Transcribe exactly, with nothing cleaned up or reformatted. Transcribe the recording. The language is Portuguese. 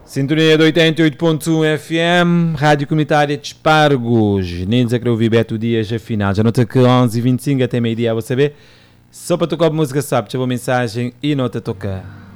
Sintonia de oitenta e oito ponto um F M, Rádio Comunitária de Espargos. Neles é que eu vi Beto Dias, afinal. Já nota que onze e vinte e cinco até meio-dia, vou saber. Só para tocar música, sabe? Deixa uma mensagem e nota tocar.